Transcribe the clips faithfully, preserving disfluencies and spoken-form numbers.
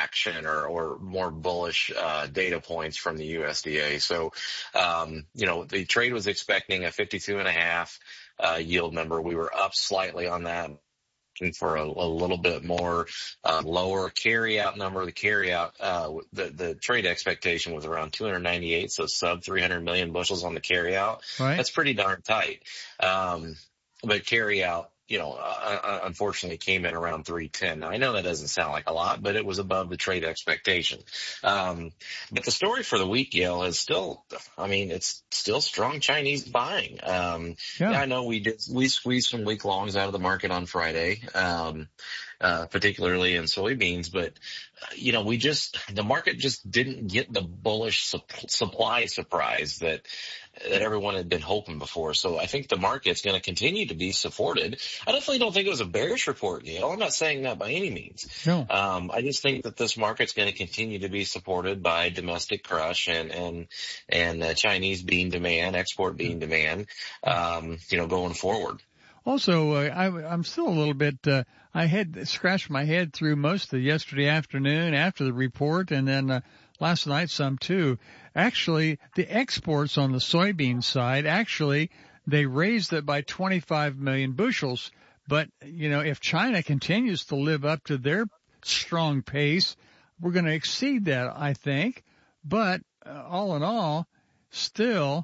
action or, or more bullish uh, data points from the U S D A. So, um, you know, the trade was expecting a fifty-two and a half uh, yield number. We were up slightly on that for a, a little bit more uh, lower carry-out number. The carry-out, uh, the, the trade expectation was around two hundred ninety-eight, so sub three hundred million bushels on the carry-out. Right. That's pretty darn tight. Um, but carry-out, you know, uh, unfortunately came in around three ten. Now, I know that doesn't sound like a lot, but it was above the trade expectation. Um, but the story for the week, Yale, is still, I mean, it's still strong Chinese buying. Um, yeah. yeah, I know we did, we squeezed some week longs out of the market on Friday, um, uh, particularly in soybeans, but, uh, you know, we just, the market just didn't get the bullish su- supply surprise that, that everyone had been hoping before. So I think the market's going to continue to be supported. I definitely don't think it was a bearish report, Neil. I'm not saying that by any means. No. Um, I just think that this market's going to continue to be supported by domestic crush and, and, and uh, Chinese bean demand, export bean demand, um, you know, going forward. Also, uh, I, I'm still a little bit, uh, I had scratched my head through most of yesterday afternoon after the report, and then uh, last night some too. Actually, the exports on the soybean side, actually, they raised it by twenty-five million bushels. But, you know, if China continues to live up to their strong pace, we're going to exceed that, I think. But uh, all in all, still,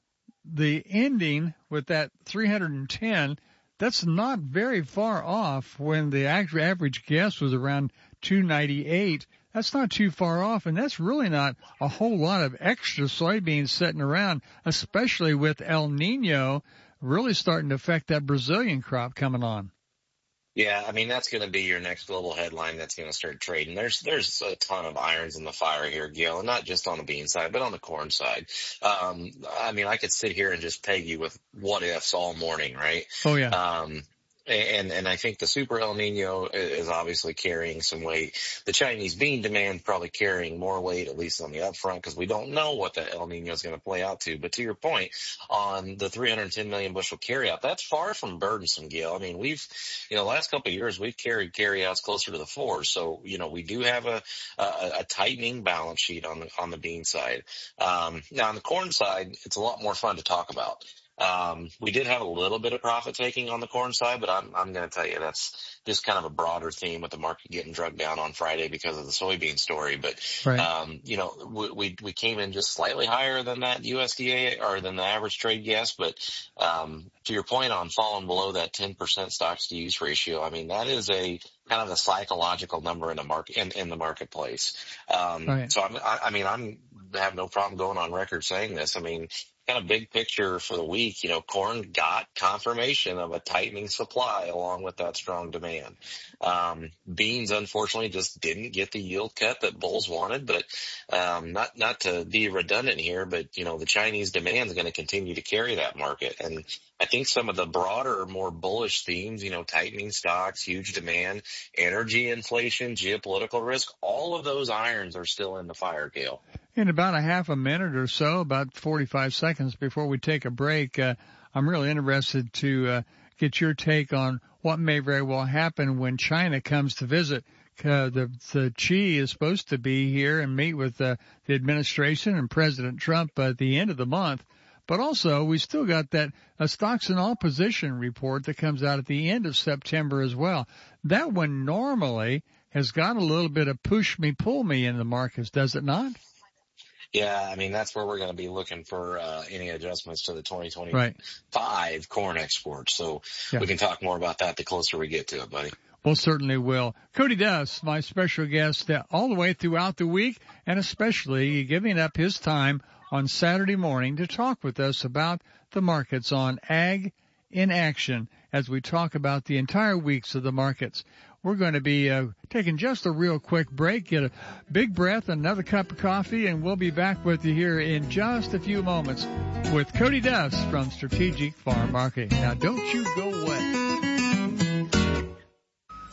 the ending with that three hundred ten, that's not very far off when the average guess was around two ninety-eight. That's not too far off, and that's really not a whole lot of extra soybeans sitting around, especially with El Nino really starting to affect that Brazilian crop coming on. Yeah, I mean, that's going to be your next global headline that's going to start trading. There's there's a ton of irons in the fire here, Gil, and not just on the bean side, but on the corn side. Um, I mean, I could sit here and just peg you with what ifs all morning, right? Oh, yeah. Um, And, and I think the super El Nino is obviously carrying some weight. The Chinese bean demand probably carrying more weight, at least on the upfront, because we don't know what the El Nino is going to play out to. But to your point on the three hundred ten million bushel carryout, that's far from burdensome, Gil. I mean, we've, you know, the last couple of years, we've carried carryouts closer to the fours. So, you know, we do have a, a, a tightening balance sheet on the, on the bean side. Um, now on the corn side, it's a lot more fun to talk about. Um, we did have a little bit of profit taking on the corn side, but I'm, I'm going to tell you that's just kind of a broader theme with the market getting drugged down on Friday because of the soybean story. But, right. um, you know, we, we, we came in just slightly higher than that U S D A or than the average trade guess. But, um, to your point on falling below that ten percent stocks to use ratio, I mean, that is a kind of a psychological number in the market, in, in the marketplace. Um, right. so I'm, I, I mean, I'm, I have no problem going on record saying this. I mean, kind of big picture for the week, you know, corn got confirmation of a tightening supply along with that strong demand. Um, beans, unfortunately, just didn't get the yield cut that bulls wanted, but, um, not, not to be redundant here, but, you know, the Chinese demand is going to continue to carry that market. And I think some of the broader, more bullish themes, you know, tightening stocks, huge demand, energy inflation, geopolitical risk, all of those irons are still in the fire, Gale. In about a half a minute or so, about forty-five seconds before we take a break, uh, I'm really interested to uh, get your take on what may very well happen when China comes to visit. Uh, the, the Xi is supposed to be here and meet with uh, the administration and President Trump at the end of the month. But also, we still got that uh, stocks in all position report that comes out at the end of September as well. That one normally has got a little bit of push me, pull me in the markets, does it not? Yeah, I mean, that's where we're going to be looking for uh, any adjustments to the twenty twenty-five right. corn exports. So yeah. we can talk more about that the closer we get to it, buddy. Well, certainly will. Cody Duss, my special guest uh, all the way throughout the week, and especially giving up his time on Saturday morning to talk with us about the markets on Ag in Action as we talk about the entire weeks of the markets. We're going to be uh, taking just a real quick break, get a big breath, another cup of coffee, and we'll be back with you here in just a few moments with Cody Duss from Strategic Farm Marketing. Now, don't you go away.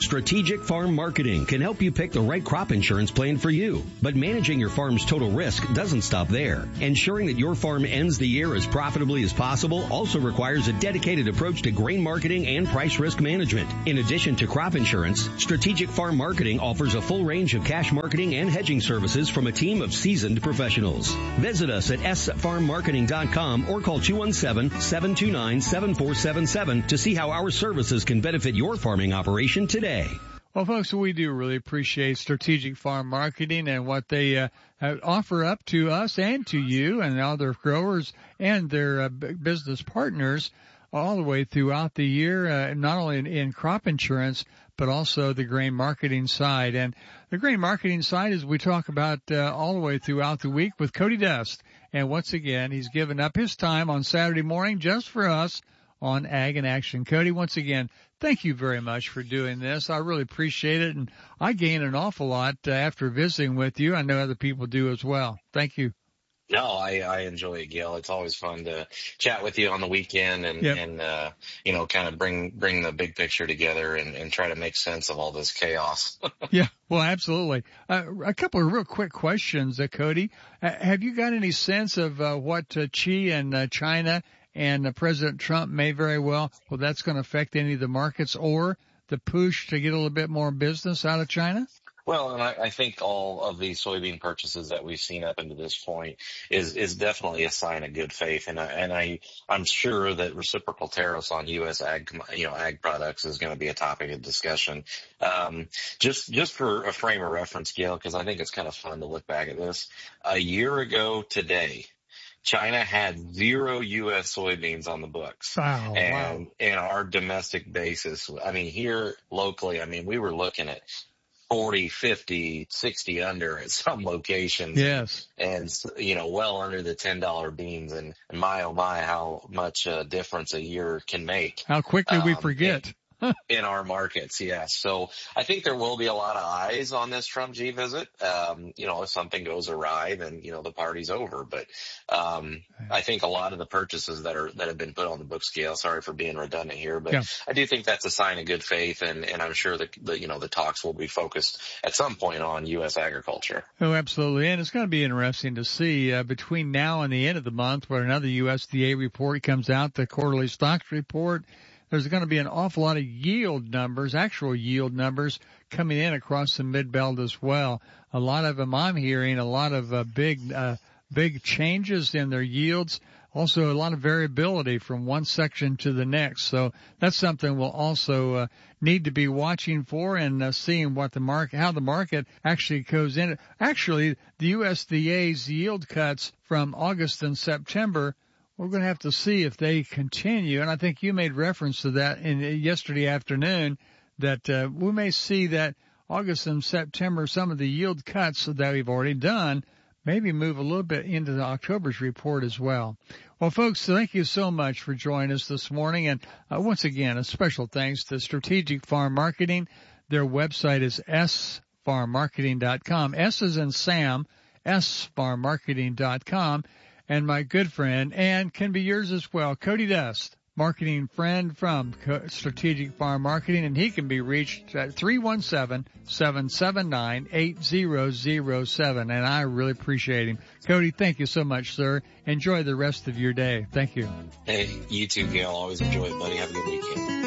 Strategic Farm Marketing can help you pick the right crop insurance plan for you. But managing your farm's total risk doesn't stop there. Ensuring that your farm ends the year as profitably as possible also requires a dedicated approach to grain marketing and price risk management. In addition to crop insurance, Strategic Farm Marketing offers a full range of cash marketing and hedging services from a team of seasoned professionals. Visit us at s farm marketing dot com or call two one seven, seven two nine, seven four seven seven to see how our services can benefit your farming operation today. Well, folks, we do really appreciate Strategic Farm Marketing and what they uh, offer up to us and to you and other growers and their uh, business partners all the way throughout the year, uh, not only in, in crop insurance, but also the grain marketing side. And the grain marketing side is we talk about uh, all the way throughout the week with Cody Dust. And once again, he's given up his time on Saturday morning just for us on Ag in Action. Cody, once again, thank you very much for doing this. I really appreciate it, and I gain an awful lot uh, after visiting with you. I know other people do as well. Thank you. No, I, I enjoy it, Gil. It's always fun to chat with you on the weekend and, yep. and uh, you know, kind of bring bring the big picture together and, and try to make sense of all this chaos. Yeah, well, absolutely. Uh, a couple of real quick questions, uh, Cody. Uh, have you got any sense of uh, what uh, Xi and uh, China and uh, President Trump may very well, well, that's going to affect any of the markets or the push to get a little bit more business out of China? Well, and I, I think all of the soybean purchases that we've seen up into this point is, is definitely a sign of good faith. And I, and I, I'm sure that reciprocal tariffs on U S ag, you know, ag products is going to be a topic of discussion. Um, just, just for a frame of reference, Gail, because I think it's kind of fun to look back at this. A year ago today, China had zero U S soybeans on the books. Wow, and wow. in our domestic basis, I mean, here locally, I mean, we were looking at forty, fifty, sixty under at some locations. Yes. And, you know, well under the ten dollar beans. And, and my, oh my, how much uh, difference a year can make. How quickly um, we forget. And, in our markets, yes. So I think there will be a lot of eyes on this Trump G visit. Um, you know, if something goes awry, then, you know, the party's over. But um, I think a lot of the purchases that are that have been put on the book scale, sorry for being redundant here, but yeah. I do think that's a sign of good faith. And, and I'm sure that, the, you know, the talks will be focused at some point on U S agriculture. Oh, absolutely. And it's going to be interesting to see uh, between now and the end of the month where another U S D A report comes out, the quarterly stocks report. There's going to be an awful lot of yield numbers, actual yield numbers coming in across the Mid-Belt as well. A lot of them I'm hearing, a lot of uh, big, uh, big changes in their yields. Also a lot of variability from one section to the next. So that's something we'll also uh, need to be watching for and uh, seeing what the market, how the market actually goes in. Actually, the U S D A's yield cuts from August and September, we're going to have to see if they continue. And I think you made reference to that in yesterday afternoon, that uh, we may see that August and September, some of the yield cuts that we've already done, maybe move a little bit into the October's report as well. Well, folks, thank you so much for joining us this morning. And uh, once again, a special thanks to Strategic Farm Marketing. Their website is s farm marketing dot com. S is in Sam, s farm marketing dot com. And my good friend, and can be yours as well, Cody Dust, marketing friend from Strategic Farm Marketing, and he can be reached at three one seven, seven seven nine, eight zero zero seven, and I really appreciate him. Cody, thank you so much, sir. Enjoy the rest of your day. Thank you. Hey, you too, Gail. Always enjoy it, buddy. Have a good weekend.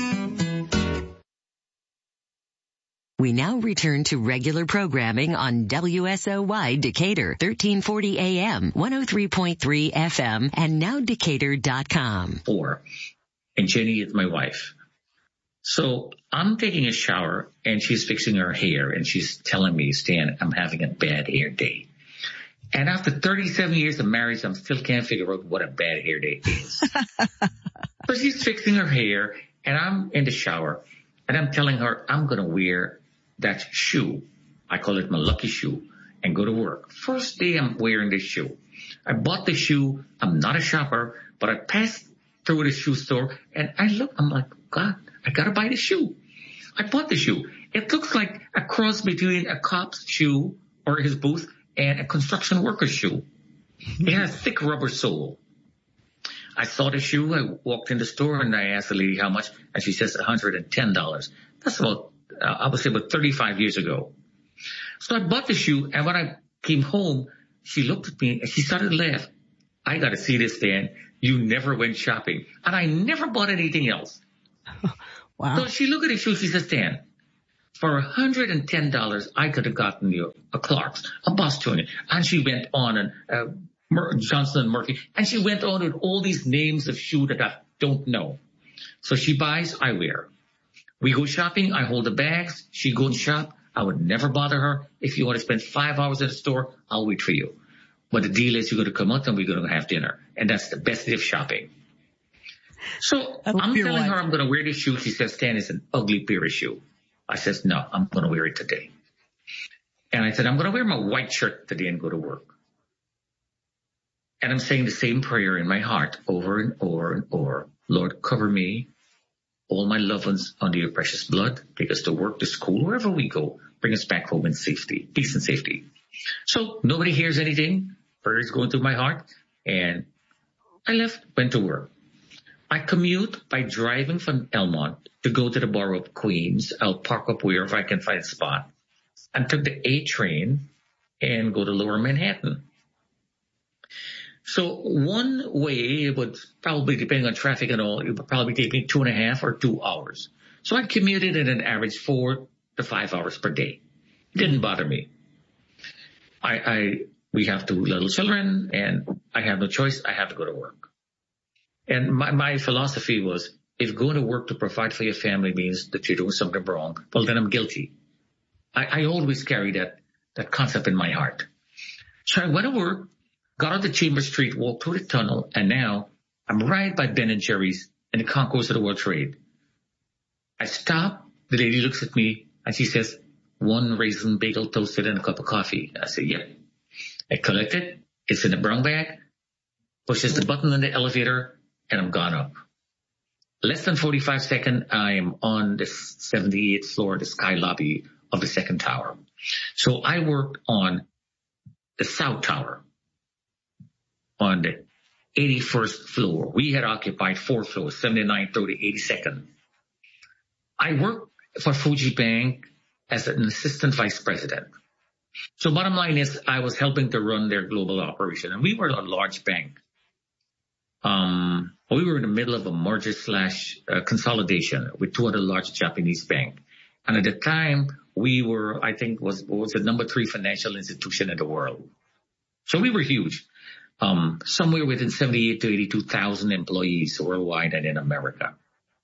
We now return to regular programming on W S O Y Decatur, thirteen forty A M, one oh three point three F M, and now Decatur dot com. Four. And Jenny is my wife. So I'm taking a shower, and she's fixing her hair, and she's telling me, Stan, I'm having a bad hair day. And after thirty-seven years of marriage, I still can't figure out what a bad hair day is. So she's fixing her hair, and I'm in the shower, and I'm telling her I'm going to wear that shoe. I call it my lucky shoe, and go to work. First day I'm wearing this shoe. I bought the shoe. I'm not a shopper, but I passed through the shoe store, and I look, I'm like, God, I got to buy the shoe. I bought the shoe. It looks like a cross between a cop's shoe or his booth and a construction worker's shoe. It has thick rubber sole. I saw the shoe. I walked in the store, and I asked the lady how much, and she says one hundred ten dollars. That's about uh, I would say about thirty-five years ago. So I bought the shoe, and when I came home, she looked at me and she started to laugh. I got to see this, Dan. You never went shopping. And I never bought anything else. Wow. So she looked at the shoe. She says, Dan, for one hundred ten dollars, I could have gotten you a Clark's, a Boston. And she went on, and uh, Mer- Johnson and Murphy. And she went on with all these names of shoe that I don't know. So she buys, I wear. We go shopping. I hold the bags. She goes shop. I would never bother her. If you want to spend five hours at the store, I'll wait for you. But the deal is you're going to come out and we're going to have dinner. And that's the best day of shopping. So I'm telling wife. her I'm going to wear this shoe. She says, Stan, it's an ugly pair of shoe. I says, no, I'm going to wear it today. And I said, I'm going to wear my white shirt today and go to work. And I'm saying the same prayer in my heart over and over and over. Lord, cover me, all my loved ones under your precious blood. Take us to work, to school, wherever we go. Bring us back home in safety, peace and safety. So nobody hears anything. Prayer is going through my heart. And I left, went to work. I commute by driving from Elmont to go to the borough of Queens. I'll park up wherever I can find a spot. And took the A train and go to Lower Manhattan. So one way, it would probably, depending on traffic and all, it would probably take me two and a half or two hours. So I commuted at an average four to five hours per day. Didn't bother me. I, I, we have two little children and I have no choice. I have to go to work. And my, my philosophy was, if going to work to provide for your family means that you're doing something wrong, well, then I'm guilty. I, I always carry that, that concept in my heart. So I went to work, got on the Chambers Street, walked through the tunnel, and now I'm right by Ben and Jerry's in the concourse of the World Trade. I stop, the lady looks at me, and she says, one raisin bagel toasted and a cup of coffee. I say, yeah. I collect it. It's in a brown bag. Pushes the button on the elevator, and I'm gone up. Less than forty-five seconds, I am on the seventy-eighth floor, the sky lobby of the second tower. So I worked on the South Tower on the eighty-first floor. We had occupied four floors, seventy-nine, thirty, eighty-second. I worked for Fuji Bank as an assistant vice president. So bottom line is I was helping to run their global operation. And we were a large bank. Um, we were in the middle of a merger slash uh, consolidation with two other large Japanese banks. And at the time, we were, I think, was, was the number three financial institution in the world. So we were huge. Um, somewhere within seventy-eight to eighty-two thousand employees worldwide and in America.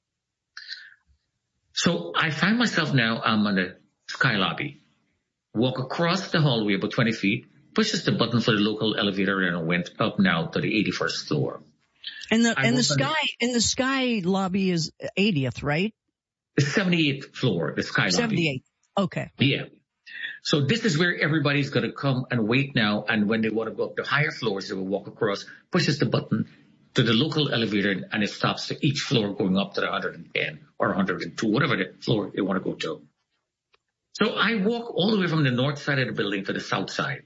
So I find myself now, I'm on the sky lobby, walk across the hallway about twenty feet, pushes the button for the local elevator and I went up now to the eighty-first floor. And the, and the sky, and the sky lobby is eightieth, right? The seventy-eighth floor, the sky lobby. seventy-eighth. Okay. Yeah. So this is where everybody's going to come and wait now. And when they want to go up to higher floors, they will walk across, pushes the button to the local elevator, and it stops to each floor going up to the one hundred ten or one hundred two, whatever the floor they want to go to. So I walk all the way from the north side of the building to the south side.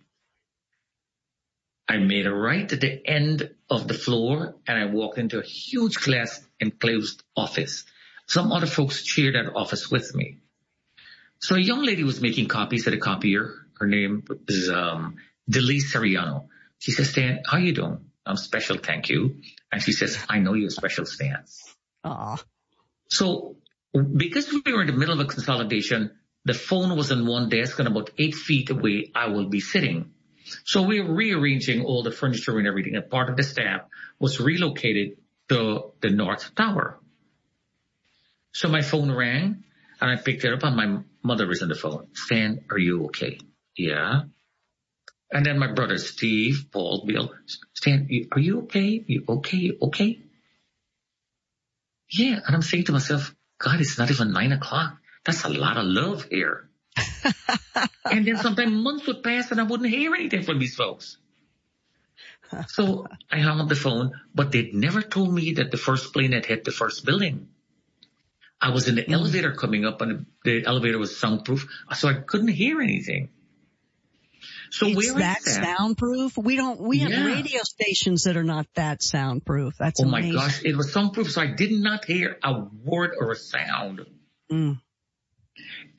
I made a right at the end of the floor, and I walked into a huge glass enclosed office. Some other folks shared that office with me. So a young lady was making copies at a copier. Her name is um, Delise Sariano. She says, Stan, how you doing? I'm special, thank you. And she says, I know you're special, Stan. Aw. So because we were in the middle of a consolidation, the phone was on one desk, and about eight feet away, I will be sitting. So we were rearranging all the furniture and everything, and part of the staff was relocated to the North Tower. So my phone rang, and I picked it up, and my mother was on the phone. Stan, are you okay? Yeah. And then my brother, Steve, Paul, Bill, Stan, are you okay? You okay? You okay? Yeah. And I'm saying to myself, God, it's not even nine o'clock. That's a lot of love here. And then sometimes months would pass and I wouldn't hear anything from these folks. So I hung up the phone, but they'd never told me that the first plane had hit the first building. I was in the mm. elevator coming up, and the elevator was soundproof, so I couldn't hear anything. So it's where that, is that soundproof? We don't. We have yeah. radio stations that are not that soundproof. That's oh amazing. my gosh, it was soundproof, so I did not hear a word or a sound. Mm.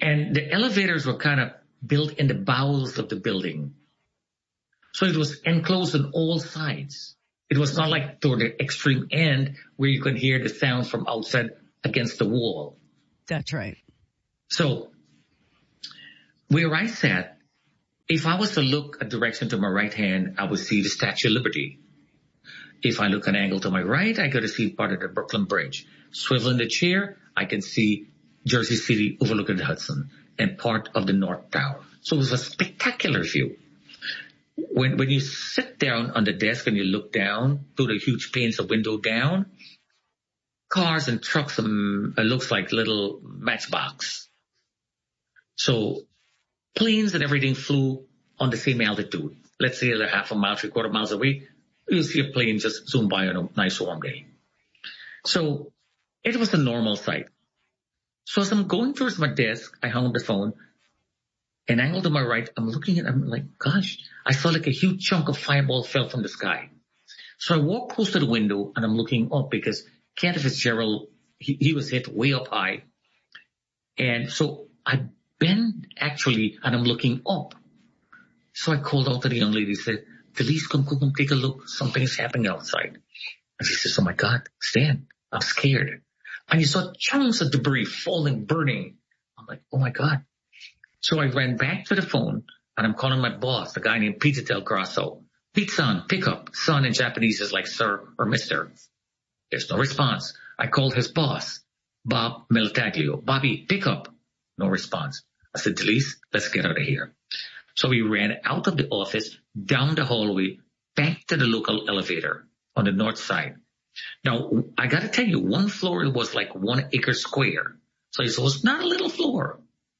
And the elevators were kind of built in the bowels of the building. So it was enclosed on all sides. It was not like toward the extreme end where you can hear the sound from outside against the wall. That's right. So where I sat, if I was to look a direction to my right hand, I would see the Statue of Liberty. If I look an angle to my right, I get to see part of the Brooklyn Bridge. Swivel in the chair, I can see Jersey City overlooking the Hudson and part of the North Tower. So it was a spectacular view. When when you sit down on the desk and you look down through the huge panes of window down, cars and trucks, um, it looks like little matchbox. So planes and everything flew on the same altitude. Let's say they're half a mile, three quarter miles away. You'll see a plane just zoom by on a nice warm day. So it was a normal sight. So as I'm going towards my desk, I hung up the phone. An angle to my right, I'm looking at, I'm like, gosh, I saw like a huge chunk of fireball fell from the sky. So I walked close to the window and I'm looking up because Kenneth Fitzgerald, he, he was hit way up high. And so I bend actually and I'm looking up. So I called out to the young lady, said, Delise, come, come, come, take a look. Something is happening outside. And she says, oh my God, Stan, I'm scared. And you saw chunks of debris falling, burning. I'm like, oh my God. So I ran back to the phone and I'm calling my boss, a guy named Peter Del Grasso. Pete-san, pick up. Son in Japanese is like sir or mister. There's no response. I called his boss, Bob Militaglio. Bobby, pick up. No response. I said, Delise, let's get out of here. So we ran out of the office, down the hallway, back to the local elevator on the north side. Now, I got to tell you, one floor was like one acre square. So it was not a little floor.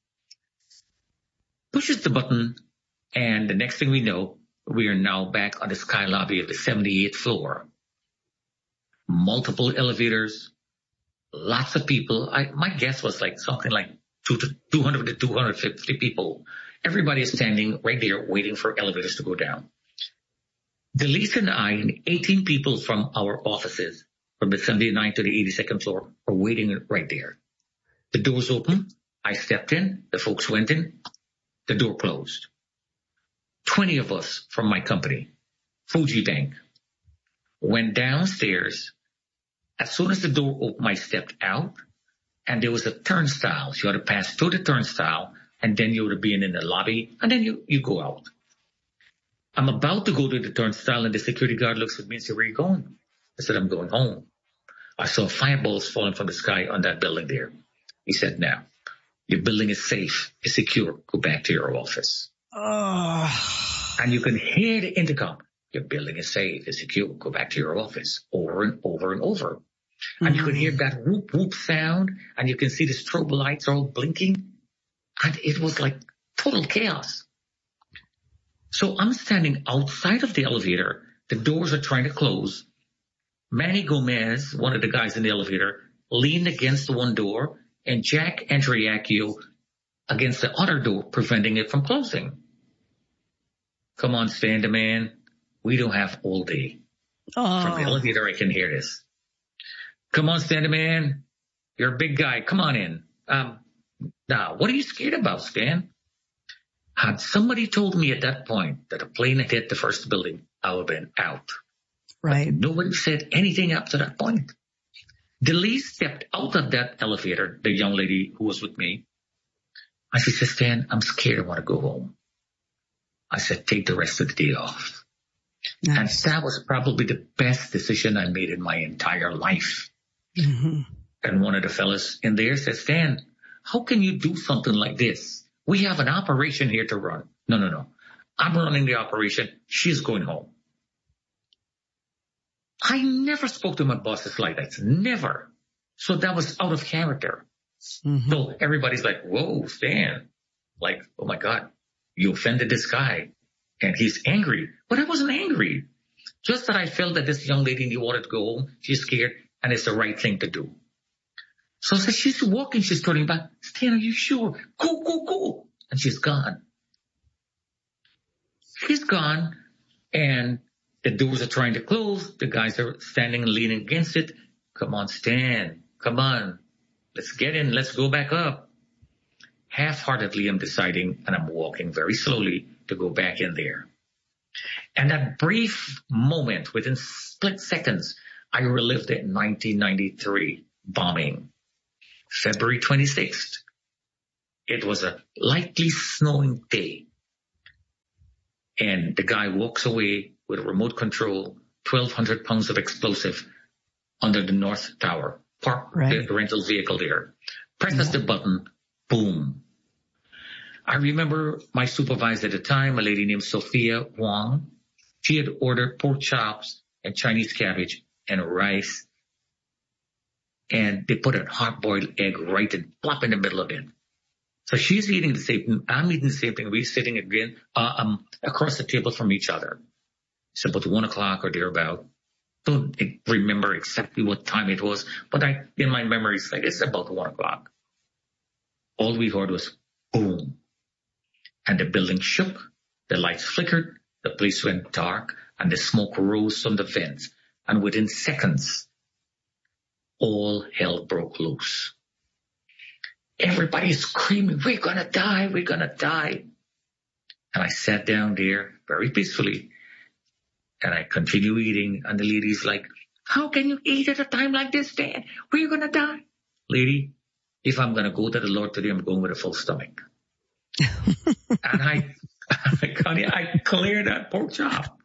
Pushes the button, and the next thing we know, we are now back on the sky lobby of the seventy-eighth floor. Multiple elevators, lots of people. I, my guess was like something like two to two hundred to two hundred fifty people. Everybody is standing right there waiting for elevators to go down. Delise and I and eighteen people from our offices from the seventy-ninth to the eighty-second floor are waiting right there. The doors open. I stepped in. The folks went in. The door closed. twenty of us from my company, Fuji Bank, went downstairs. As soon as the door opened, I stepped out, and there was a turnstile. So you had to pass through the turnstile, and then you would be in, in the lobby, and then you, you go out. I'm about to go to the turnstile, and the security guard looks at me and says, where are you going? I said, I'm going home. I saw fireballs falling from the sky on that building there. He said, now, your building is safe, it's secure. Go back to your office. Oh. And you can hear the intercom. Your building is safe, it's secure. Go back to your office. Over and over and over. Mm-hmm. And you can hear that whoop whoop sound. And you can see the strobe lights all blinking. And it was like total chaos. So I'm standing outside of the elevator. The doors are trying to close. Manny Gomez, one of the guys in the elevator, leaned against the one door. And Jack Andriacchio against the other door, preventing it from closing. Come on, Stan, man. We don't have all day. Oh. From the elevator, I can hear this. Come on, Stan, man. You're a big guy. Come on in. Um, now, what are you scared about, Stan? Had somebody told me at that point that a plane had hit the first building, I would have been out. Right. But nobody said anything up to that point. Delise stepped out of that elevator, the young lady who was with me. And she said, Stan, I'm scared. I want to go home. I said, take the rest of the day off. Nice. And that was probably the best decision I made in my entire life. Mm-hmm. And one of the fellas in there said, Stan, how can you do something like this? We have an operation here to run. No, no, no. I'm running the operation. She's going home. I never spoke to my bosses like that. Never. So that was out of character. Mm-hmm. So everybody's like, whoa, Stan. Like, oh my God, you offended this guy. And he's angry. But I wasn't angry. Just that I felt that this young lady wanted to go home. She's scared. And it's the right thing to do. So, so she's walking. She's turning back. Stan, are you sure? Go, go, go. And she's gone. She's gone. And the doors are trying to close. The guys are standing and leaning against it. Come on, Stan. Come on. Let's get in. Let's go back up. half-heartedly I'm deciding, and I'm walking very slowly to go back in there. And that brief moment, within split seconds, I relived it in nineteen ninety-three bombing. February twenty-sixth. It was a lightly snowing day. And the guy walks away with a remote control, twelve hundred pounds of explosive under the North Tower. Park right. the rental vehicle there. Presses yeah. the button, boom. I remember my supervisor at the time, a lady named Sophia Wang. She had ordered pork chops and Chinese cabbage and rice. And they put a hard-boiled egg right in, plop in the middle of it. So she's eating the same thing. I'm eating the same thing. We're sitting again uh, um, across the table from each other. It's about one o'clock or thereabout. Don't remember exactly what time it was, but I, in my memory, it's like it's about one o'clock. All we heard was boom. And the building shook, the lights flickered, the place went dark, and the smoke rose from the vents. And within seconds, all hell broke loose. Everybody's screaming, we're going to die, we're going to die. And I sat down there very peacefully, and I continue eating, and the lady's like, how can you eat at a time like this, Dad? We're going to die. Lady, if I'm going to go to the Lord today, I'm going with a full stomach. And I, I cleared that pork chop.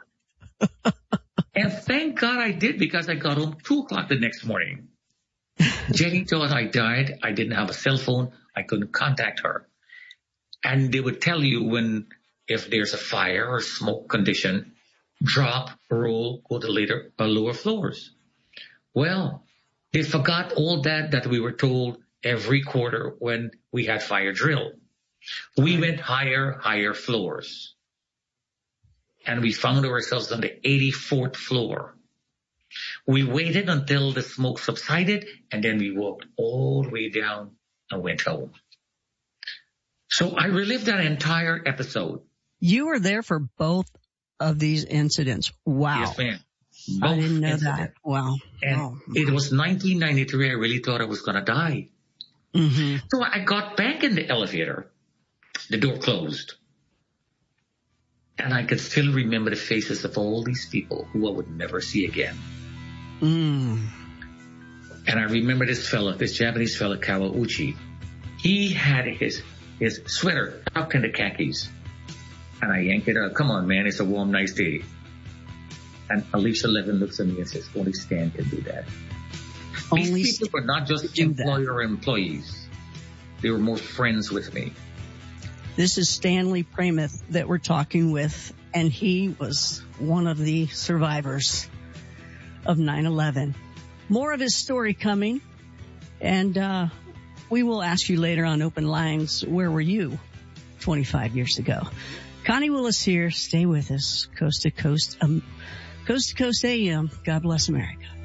And thank God I did, because I got home two o'clock the next morning. Jenny thought I died. I didn't have a cell phone. I couldn't contact her. And they would tell you when, if there's a fire or smoke condition, drop, roll, go to later or lower floors. Well, they forgot all that that we were told every quarter when we had fire drill. We went higher, higher floors. And we found ourselves on the eighty-fourth floor. We waited until the smoke subsided, and then we walked all the way down and went home. So I relived that entire episode. You were there for both of these incidents. Wow. Yes, ma'am. Both I didn't know incidents. that. Wow. And oh. it was nineteen ninety-three. I really thought I was going to die. Mm-hmm. So I got back in the elevator. The door closed. And I could still remember the faces of all these people who I would never see again. Mm. And I remember this fella, this Japanese fella, Kawauchi. He had his his sweater tucked in the khakis. And I yanked it out. Come on, man, it's a warm, nice day. And Alicia Levin looks at me and says, only Stan can do that. Only These people were not just employer or employees. They were more friends with me. This is Stanley Pramath that we're talking with, and he was one of the survivors of nine eleven. More of his story coming, and uh we will ask you later on Open Lines, where were you twenty-five years ago? Connie Willis here. Stay with us. Coast to Coast, um, Coast to Coast A M. God bless America.